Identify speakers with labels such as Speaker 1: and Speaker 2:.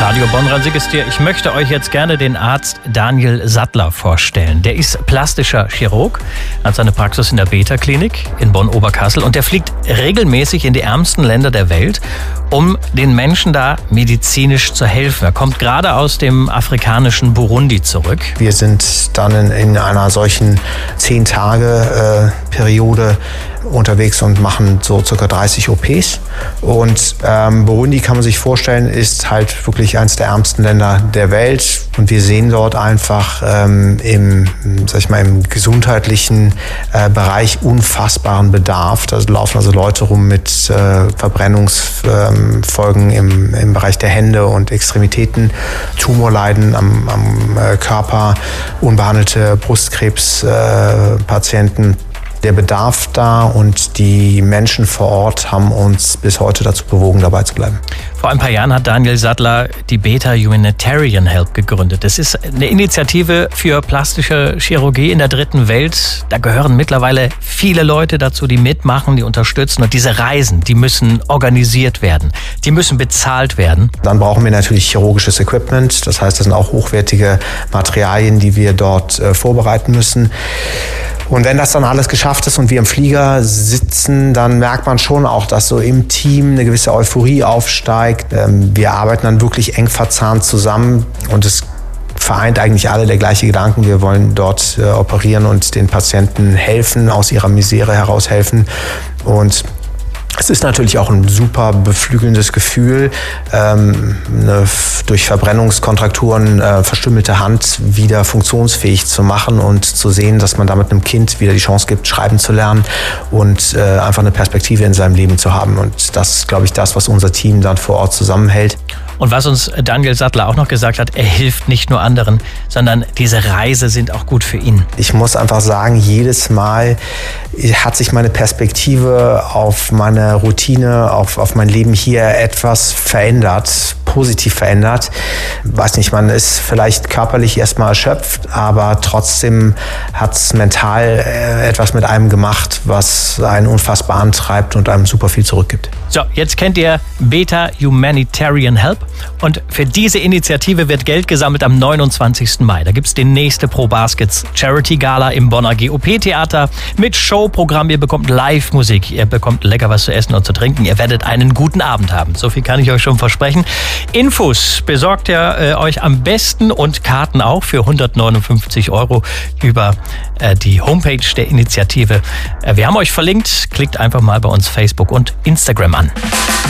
Speaker 1: Radio Bonn-Rhein-Sieg-Ist-Dir. Ich möchte euch jetzt gerne den Arzt Daniel Sattler vorstellen. Der ist plastischer Chirurg, hat seine Praxis in der Beta-Klinik in Bonn-Oberkassel und der fliegt regelmäßig in die ärmsten Länder der Welt, um den Menschen da medizinisch zu helfen. Er kommt gerade aus dem afrikanischen Burundi zurück.
Speaker 2: Wir sind dann in einer solchen 10-Tage-Periode unterwegs und machen so ca. 30 OPs. Und Burundi, kann man sich vorstellen, ist halt wirklich eines der ärmsten Länder der Welt. Und wir sehen dort einfach im gesundheitlichen Bereich unfassbaren Bedarf. Da laufen also Leute rum mit Verbrennungsfolgen im Bereich der Hände und Extremitäten, Tumorleiden am Körper, unbehandelte Brustkrebspatienten. Der Bedarf da und die Menschen vor Ort haben uns bis heute dazu bewogen, dabei zu bleiben.
Speaker 1: Vor ein paar Jahren hat Daniel Sattler die Beta Humanitarian Help gegründet. Das ist eine Initiative für plastische Chirurgie in der dritten Welt. Da gehören mittlerweile viele Leute dazu, die mitmachen, die unterstützen. Und diese Reisen, die müssen organisiert werden. Die müssen bezahlt werden.
Speaker 2: Dann brauchen wir natürlich chirurgisches Equipment. Das heißt, das sind auch hochwertige Materialien, die wir dort vorbereiten müssen. Und wenn das dann alles geschafft ist und wir im Flieger sitzen, dann merkt man schon auch, dass so im Team eine gewisse Euphorie aufsteigt. Wir arbeiten dann wirklich eng verzahnt zusammen und es vereint eigentlich alle der gleiche Gedanken. Wir wollen dort operieren und den Patienten helfen, aus ihrer Misere heraus helfen. Und es ist natürlich auch ein super beflügelndes Gefühl, eine durch Verbrennungskontrakturen verstümmelte Hand wieder funktionsfähig zu machen und zu sehen, dass man damit einem Kind wieder die Chance gibt, schreiben zu lernen und einfach eine Perspektive in seinem Leben zu haben. Und das ist, glaube ich, das, was unser Team dann vor Ort zusammenhält.
Speaker 1: Und was uns Daniel Sattler auch noch gesagt hat, er hilft nicht nur anderen, sondern diese Reise sind auch gut für ihn.
Speaker 2: Ich muss einfach sagen, jedes Mal hat sich meine Perspektive auf meine Routine, auf mein Leben hier etwas verändert, positiv verändert. Weiß nicht, man ist vielleicht körperlich erstmal erschöpft, aber trotzdem hat es mental etwas mit einem gemacht, was einen unfassbar antreibt und einem super viel zurückgibt.
Speaker 1: So, jetzt kennt ihr Beta Humanitarian Help und für diese Initiative wird Geld gesammelt am 29. Mai. Da gibt es die nächste Pro Baskets Charity Gala im Bonner GOP-Theater mit Showprogramm. Ihr bekommt Live-Musik, ihr bekommt lecker was zu essen und zu trinken. Ihr werdet einen guten Abend haben. So viel kann ich euch schon versprechen. Infos besorgt ihr euch am besten und Karten auch für 159 € über die Homepage der Initiative. Wir haben euch verlinkt. Klickt einfach mal bei uns Facebook und Instagram an.